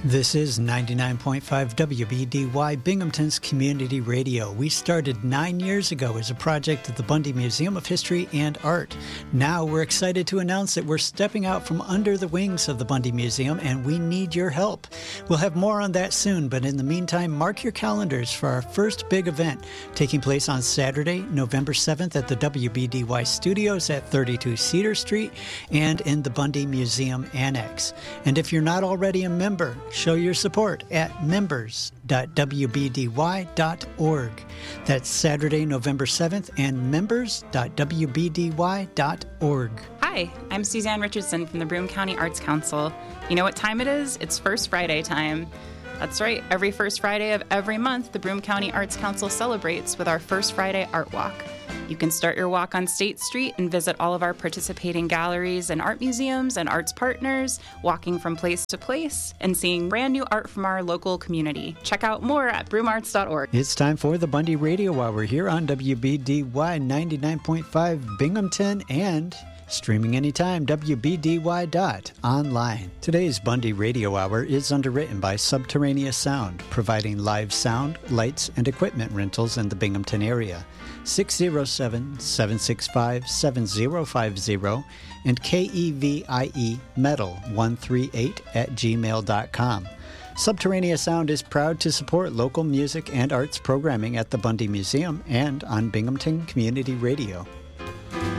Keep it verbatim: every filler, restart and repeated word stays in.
This is ninety-nine point five W B D Y, Binghamton's community radio. We started nine years ago as a project of the Bundy Museum of History and Art. Now we're excited to announce that we're stepping out from under the wings of the Bundy Museum, and we need your help. We'll have more on that soon, but in the meantime, mark your calendars for our first big event, taking place on Saturday, November seventh at the W B D Y studios at thirty-two Cedar Street and in the Bundy Museum Annex. And if you're not already a member, show your support at members dot w b d y dot org. That's Saturday, November seventh, and members dot w b d y dot org. Hi, I'm Suzanne Richardson from the Broome County Arts Council. You know what time it is? It's First Friday time. That's right. Every first Friday of every month, the Broome County Arts Council celebrates with our First Friday Art Walk. You can start your walk on State Street and visit all of our participating galleries and art museums and arts partners, walking from place to place and seeing brand new art from our local community. Check out more at broome arts dot org. It's time for the Bundy Radio Hour here on W B D Y ninety-nine point five Binghamton and streaming anytime, w b d y dot online. Today's Bundy Radio Hour is underwritten by Subterraneous Sound, providing live sound, lights, and equipment rentals in the Binghamton area. six oh seven, seven six five, seven oh five oh and K E V I E Metal one three eight at gmail dot com. Subterraneous Sound is proud to support local music and arts programming at the Bundy Museum and on Binghamton Community Radio.